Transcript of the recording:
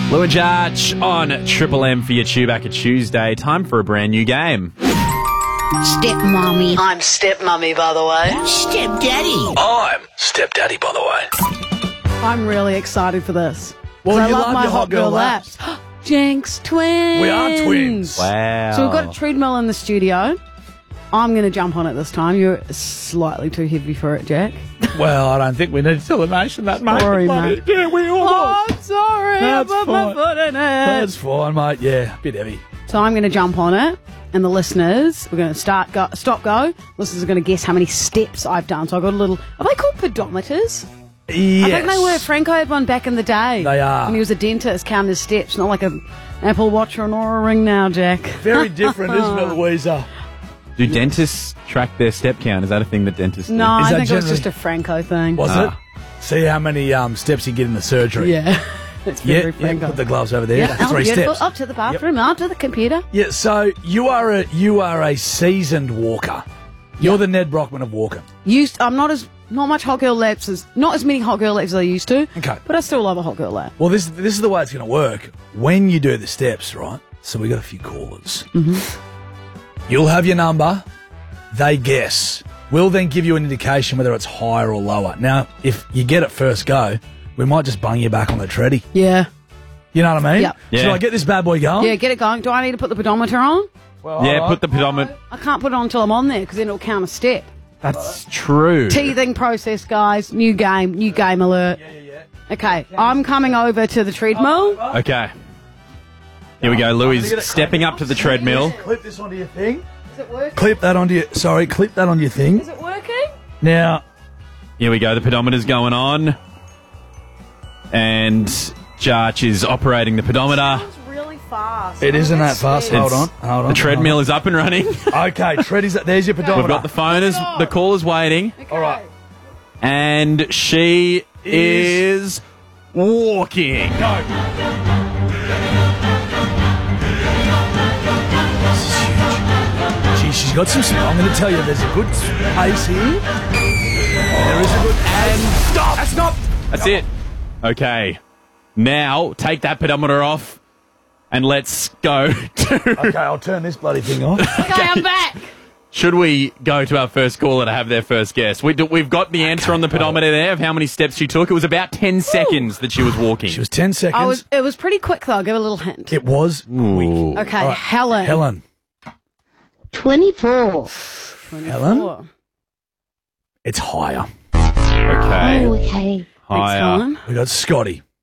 Lou and Jarch on Triple M for your Chewbacca Tuesday. Time for a brand new game. Stepmommy. I'm stepmummy, by the way. Stepdaddy. I'm stepdaddy, by the way. I'm really excited for this. Well, I you love love my your hot girl laps. Jinx twins. We are twins. Wow. So we've got a treadmill in the studio. I'm going to jump on it this time. You're slightly too heavy for it, Jack. Well, I don't think we need celebration that much. Sorry, mate. Yeah, we all Oh, I'm sorry. That's I put my fine. foot in it. That's fine, mate. Yeah, a bit heavy. So I'm going to jump on it, and the listeners, we're going to stop, go. Listeners are going to guess how many steps I've done. So I've got a little, are they called pedometers? Yes. I think they were. Franco had one back in the day. They are. When he was a dentist, counting his steps, not like an Apple Watch or an Aura Ring now, Jack. Very different, isn't it, Louisa? Do dentists track their step count? Is that a thing that dentists do? No, Is I that think it was generally- just a Franco thing. Was it? See how many steps you get in the surgery. Yeah. It's Yeah, very Franco. put the gloves over there. That's 3 beautiful. steps. Up to the bathroom, up to the computer. Yeah, so you are a seasoned walker. You're the Ned Brockman of walking. I'm not much hot girl laps not as many hot girl laps as I used to. Okay. But I still love a hot girl lap. Well, this is the way it's going to work. When you do the steps, right? So we got a few callers. Mm-hmm. You'll have your number. They guess. We'll then give you an indication whether it's higher or lower. Now, if you get it first go, we might just bung you back on the treadie. Yeah. You know what I mean? Yep. Yeah. Should I get this bad boy going? Yeah, get it going. Do I need to put the pedometer on? Well, Yeah, all put the pedometer. I can't put it on until I'm on there because then it'll count a step. That's true. Teething process, guys. New game alert. Yeah. Okay, I'm coming over to the treadmill. Okay. Here we go. Louis stepping up to the treadmill. Clip this onto your thing. Is it working? Clip that onto your thing. Is it working? Now, Here we go. The pedometer's going on. And Jarch is operating the pedometer. It's really fast. it isn't that fast. Hold on. The treadmill is up and running. Okay, treadies. There's your pedometer. We've got the phoners. The caller's waiting. All right. And she is walking. Go. This is huge. She's got some. I'm going to tell you, there's a good pace here. There is a good. And stop. That's not. That's it. Okay. Now, take that pedometer off and let's go to... Okay, I'll turn this bloody thing off. Okay, I'm back. Should we go to our first caller to have their first guess? We've got the answer on the pedometer there of how many steps she took. It was about 10 seconds that she was walking. She was 10 seconds. It was pretty quick though. I'll give a little hint. It was quick. Okay, All right. Helen. Helen. 24. Helen? It's higher. Okay. Okay. Thanks, Higher. Helen. We got Scotty.